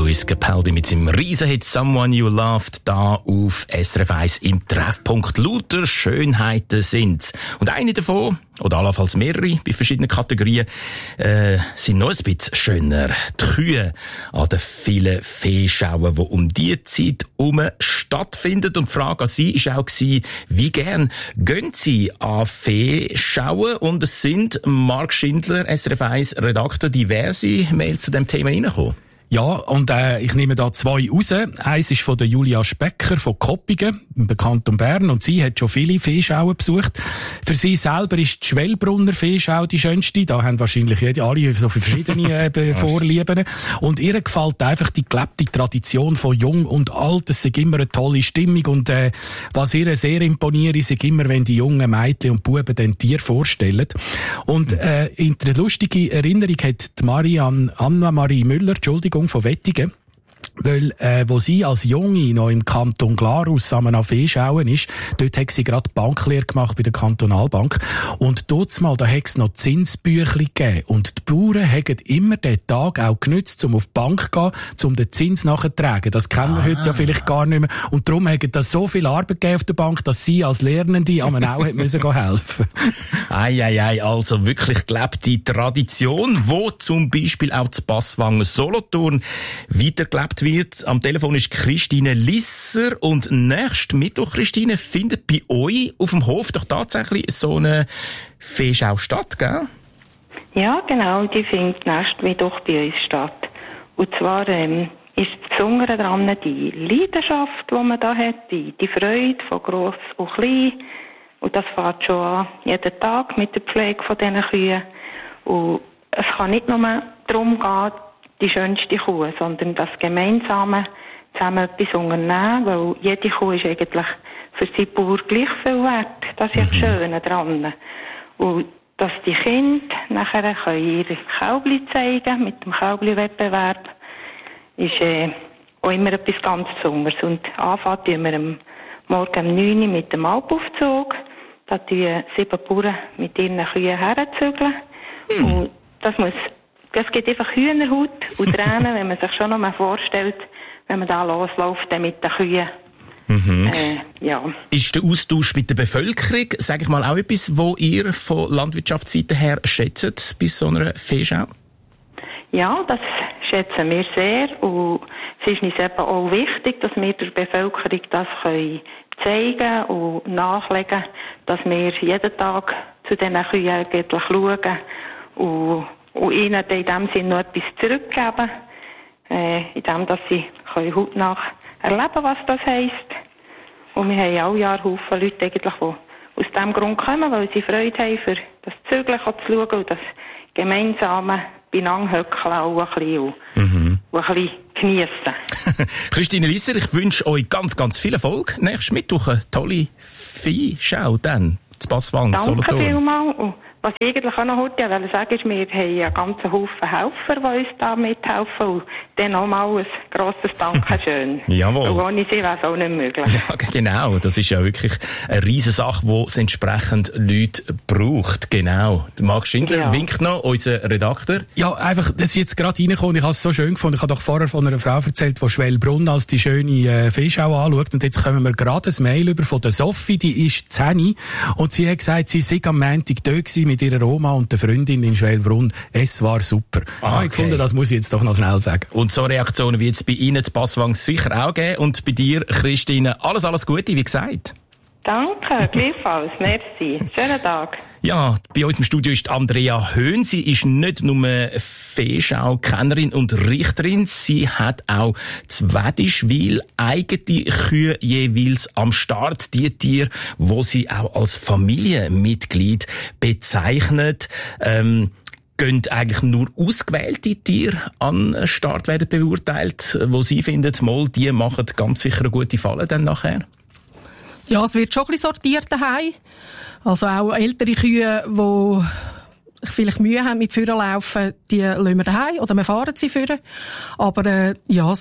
Lewis Capaldi mit seinem Riesenhit Someone You Loved da auf SRF 1 im Treffpunkt. Lauter Schönheiten sind's. Und eine davon, oder allenfalls mehrere, bei verschiedenen Kategorien, sind noch ein bisschen schöner. Die Kühe an den vielen Feeschauen, die um diese Zeit herum stattfinden. Und die Frage an Sie war auch, wie gern gehen Sie an Feeschauen? Und es sind Marc Schindler, SRF 1 Redakteur, diverse Mails zu dem Thema reingekommen. Ja, und ich nehme da zwei raus. Eins ist von der Julia Specker von Koppingen, im Kanton Bern, und sie hat schon viele Feeschauen besucht. Für sie selber ist die Schwellbrunner Feeschau die schönste. Da haben wahrscheinlich alle so verschiedene Vorlieben. Und ihr gefällt einfach die gelebte Tradition von Jung und Alt. Es ist immer eine tolle Stimmung. Und was ihr sehr imponiert, ist immer, wenn die jungen Mädchen und Buben den Tier vorstellen. Und in der lustigen Erinnerung hat die Anna-Marie Müller, Entschuldigung, von Wettigen, weil, wo sie als Junge noch im Kanton Glarus zusammen an Feeschauen ist, dort hat sie gerade Banklehre gemacht bei der Kantonalbank. Und dort mal, da hat es noch Zinsbüchli gegeben. Und die Bauern haben immer den Tag auch genützt, um auf die Bank zu gehen, um den Zins nachzutragen. Das kennen wir heute ja vielleicht gar nicht mehr. Und darum hat das so viel Arbeit gegeben auf der Bank, dass sie als Lernende am auch müssen helfen. Also wirklich gelebte Tradition, wo zum Beispiel auch zu Passwangen Solothurn weitergelebt wird. Am Telefon ist Christine Lisser und nächsten Mittwoch, Christine, findet bei euch auf dem Hof doch tatsächlich so eine Feeschau statt, gell? Ja, genau, die findet nächsten Mittwoch bei uns statt. Und zwar ist das Besondere daran die Leidenschaft, die man da hat, die Freude von gross und klein. Und das fängt schon an, jeden Tag mit der Pflege von diesen Kühen. Und es kann nicht nur darum gehen, die schönste Kuh, sondern das Gemeinsame zusammen etwas unternehmen, weil jede Kuh ist eigentlich für seinen Bauer gleich viel wert. Das ist ja das Schöne dran. Und dass die Kinder nachher ihre Kälbli zeigen mit dem Kälbli-Wettbewerb, ist auch immer etwas ganz Besonderes. Und anfangen tun wir am Morgen um 9 Uhr mit dem Alpaufzug. Da tun 7 Bauern mit ihren Kühen herzügeln. Und das gibt einfach Hühnerhaut und Tränen, wenn man sich schon noch mal vorstellt, wenn man da losläuft mit den Kühen. Ja. Ist der Austausch mit der Bevölkerung, sage ich mal, auch etwas, wo ihr von Landwirtschaftsseite her schätzt bei so einer Feeschau? Ja, das schätzen wir sehr. Und es ist uns eben auch wichtig, dass wir der Bevölkerung das zeigen und nachlegen, dass wir jeden Tag zu diesen Kühen schauen und ihnen in dem Sinne noch etwas zurückgeben, in dem, dass sie hautnah erleben, was das heisst. Und wir haben alle Jahre Haufen Leute, eigentlich, die aus diesem Grund kommen, weil sie Freude haben, für das Zügeln zu schauen und das gemeinsame Beinanhöckeln auch ein bisschen und ein bisschen geniessen. Christine Lisser, ich wünsche euch ganz, ganz viel Erfolg. Nächsten Mittwoch eine tolle Viehschau dann, zu Passwang, Solothurn. Danke vielmals. Was ich eigentlich auch noch heute sagen ist, wir haben einen ganzen Haufen Helfer, die uns da mithelfen. Und dann nochmal ein grosses Dankeschön. Jawohl. Und ohne sie wäre es auch nicht möglich. Ja, genau. Das ist ja wirklich eine riesen Sache, die es entsprechend Leute braucht. Genau. Der Marc Schindler winkt noch, unser Redakteur. Ja, einfach, das ist jetzt gerade reingekommen. Ich habe es so schön gefunden. Ich habe doch vorher von einer Frau erzählt, die Schwellbrunn als die schöne Feeschau anschaut. Und jetzt kommen wir gerade ein Mail über von der Sophie, die ist 10. Und sie hat gesagt, sie sei am Montag da gewesen mit ihrer Oma und der Freundin in Schwellbrunn. Es war super. Okay. Ich fand, das muss ich jetzt doch noch schnell sagen. Und so Reaktionen wie jetzt bei Ihnen zu Passwang sicher auch geben. Und bei dir, Christine, alles Gute, wie gesagt. Danke, gleichfalls. Merci. Schönen Tag. Ja, bei uns im Studio ist Andrea Höhn. Sie ist nicht nur Feeschau-Kennerin und Richterin, sie hat auch zu Wedischwil eigene Kühe jeweils am Start. Die Tiere, wo sie auch als Familienmitglied bezeichnet. Gehen eigentlich nur ausgewählte Tiere an den Start werden beurteilt, wo sie findet, mal, die machen ganz sicher eine gute Falle dann nachher? Ja, es wird schon ein bisschen sortiert daheim. Also auch ältere Kühe, die vielleicht Mühe haben mit Führerlaufen, die lassen wir daheim oder wir fahren sie führen. Aber ja, es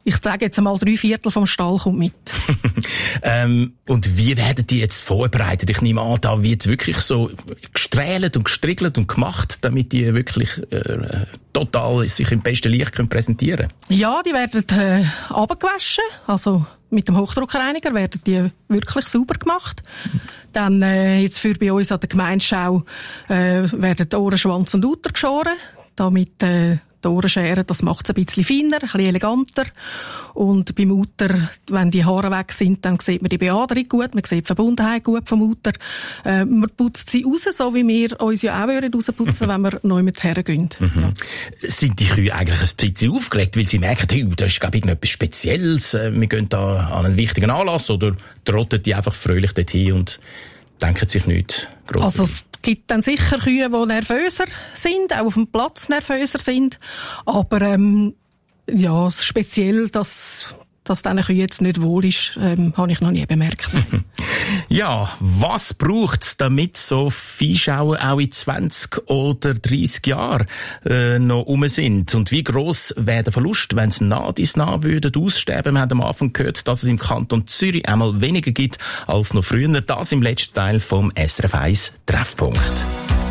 Ich sage jetzt einmal 3/4 vom Stall kommt mit. Und wie werden die jetzt vorbereitet? Ich nehme an, da wird wirklich so gestrählt und gestriegelt und gemacht, damit die wirklich total sich im besten Licht können präsentieren können? Ja, die werden abgewaschen, also mit dem Hochdruckreiniger werden die wirklich sauber gemacht. Dann jetzt für bei uns an der Gemeindeschau werden Ohren, Schwanz und Uter geschoren, damit die Ohrenschere, das macht es ein bisschen feiner, ein bisschen eleganter. Und beim Uter, wenn die Haare weg sind, dann sieht man die Beaderung gut, man sieht die Verbundenheit gut vom Uter. Man putzt sie raus, so wie wir uns ja auch rausputzen, wenn wir neu mit hergehen. Ja. Sind die Kühe eigentlich ein bisschen aufgeregt, weil sie merken, hey, das ist, glaube ich, irgendetwas Spezielles, wir gehen da an einen wichtigen Anlass, oder trotten die einfach fröhlich dorthin und denken sich nichts Grosses? Also es gibt dann sicher Kühe, die nervöser sind, auch auf dem Platz nervöser sind. Aber ja, speziell, dass diesen Kühen jetzt nicht wohl ist, habe ich noch nie bemerkt. Ja, was braucht's, damit so Viehschauen auch in 20 oder 30 Jahren noch rum sind? Und wie gross wäre der Verlust, wenn es nah würden aussterben? Wir haben am Anfang gehört, dass es im Kanton Zürich einmal weniger gibt als noch früher. Das im letzten Teil vom SRF 1 Treffpunkt.